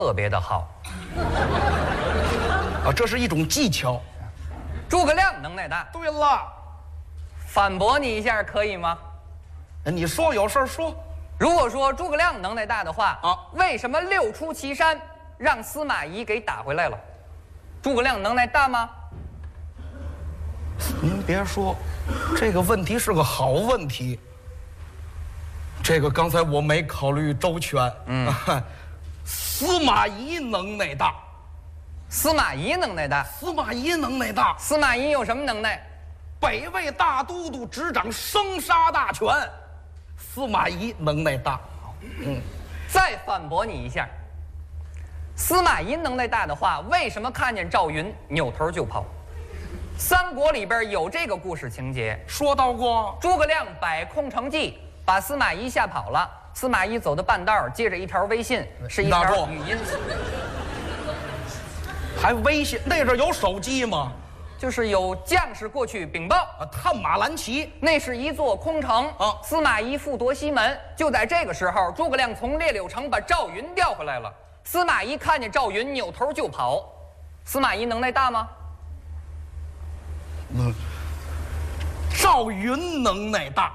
特别的好。 啊，这是一种技巧。 诸葛亮能耐大， 对了， 反驳你一下可以吗？ 你说有事儿说。 如果说诸葛亮能耐大的话啊， 为什么六出祁山让司马懿给打回来了？诸葛亮能耐大吗？ 您别说，这个问题是个好问题。这个刚才我没考虑周全。司马懿能耐大。 司马懿能耐大。 司马懿能耐大。 司马懿有什么能耐？ 北魏大都督执掌生杀大权。司马懿能耐大。 再反驳你一下，司马懿能耐大的话，为什么看见赵云扭头就跑？三国里边有这个故事情节， 说到过， 诸葛亮摆空城计，把司马懿吓跑了。司马懿走到半道，接着一条微信，是一条语音， 还微信？那阵儿有手机吗？ 就是有将士过去禀报啊，探马蓝旗， 那是一座空城啊。 司马懿复夺西门，就在这个时候，诸葛亮从列柳城把赵云调回来了。司马懿看见赵云，扭头就跑。司马懿能耐大吗？ 赵云能耐大。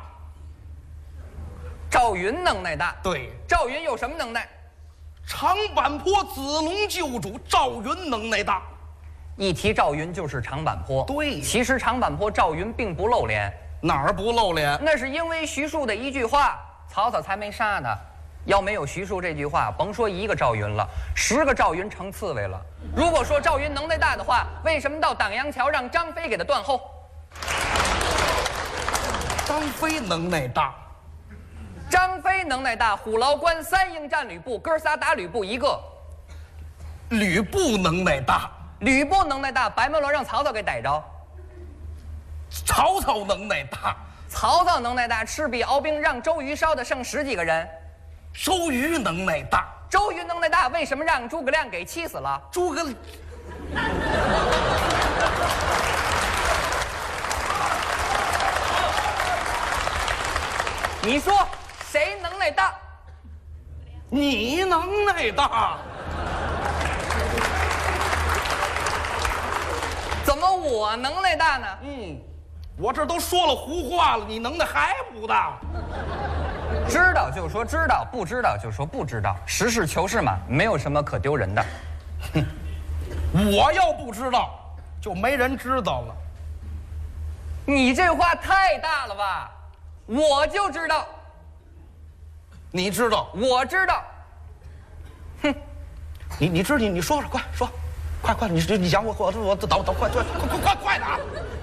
赵云能耐大。 对， 赵云有什么能耐？ 长坂坡子龙救主，赵云能耐大。 一提赵云就是长坂坡。 对， 其实长坂坡赵云并不露脸。 哪儿不露脸？ 那是因为徐庶的一句话，曹操才没杀他。要没有徐庶这句话，甭说一个赵云了，10个赵云成刺猬了。如果说赵云能耐大的话，为什么到党阳桥让张飞给他断后？ 张飞能耐大。 张飞能耐大，虎牢关3英战吕布，哥仨打吕布一个。 吕布能耐大。 吕布能耐大，白门楼让曹操给逮着。 曹操能耐大。 曹操能耐大，赤壁鏖兵让周瑜烧的剩10几个人。 周瑜能耐大。 周瑜能耐大，为什么让诸葛亮给气死了？ 诸葛， 你说谁能耐大？ 你能耐大。 怎么我能耐大呢？ 我这都说了胡话了，你能耐还不大？ 知道就说知道，不知道就说不知道，实事求是嘛，没有什么可丢人的。 我要不知道，就没人知道了。 你这话太大了吧？我就知道， 你知道， 我知道。哼， 你知道你说说，快说，快，你讲我等快点！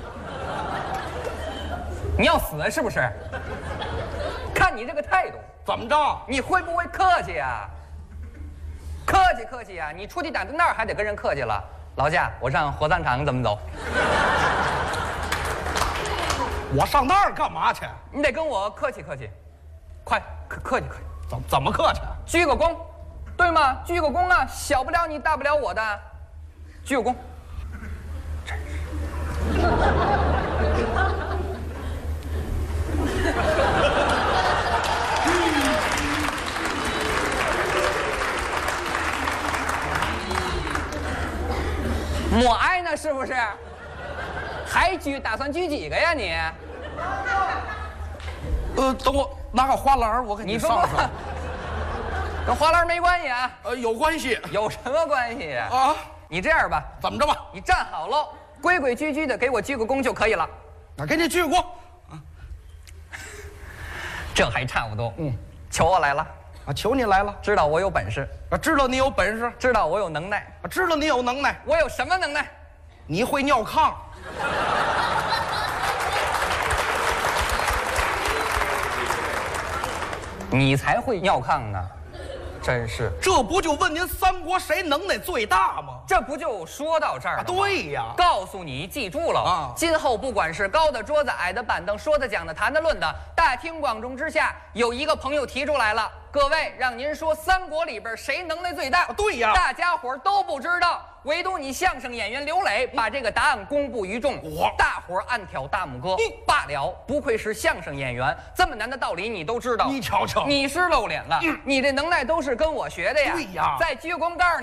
你要死是不是？看你这个态度， 怎么着？ 你会不会客气呀？客气呀！你出去打到那儿还得跟人客气了。劳驾，我上火葬场怎么走？ 我上那儿干嘛去？ 你得跟我客气，快客气。 怎么客气？ 鞠个躬，对吗？鞠个躬啊，小不了你，大不了我的，鞠个躬。真是。默哀呢，是不是？还打算举几个呀你？ 等我拿个花篮，我给你上上。 跟花篮没关系啊。 有关系。 有什么关系啊？ 你这样吧， 怎么着吧？ 你站好喽，规规矩矩的给我鞠个躬就可以了。 那给你鞠个躬。 这还差不多。求我来了。 求你来了。 知道我有本事。 知道你有本事。 知道我有能耐。 知道你有能耐。 我有什么能耐？ 你会尿炕。 你才会尿炕呢，真是。 这不就问您三国谁能耐最大吗？ 这不就说到这儿了吗？ 对呀。 告诉你，记住了啊！ 今后不管是高的桌子、矮的板凳、说的、讲的、谈的、论的，大庭广众之下，有一个朋友提出来了，各位，让您说三国里边谁能耐最大？ 对呀。 大家伙都不知道， 唯独你相声演员刘磊把这个答案公布于众，大伙儿暗挑大拇哥。罢了，不愧是相声演员，这么难的道理你都知道。 你瞧瞧， 你是露脸了，你这能耐都是跟我学的呀。 对呀， 在鞠躬告诉你。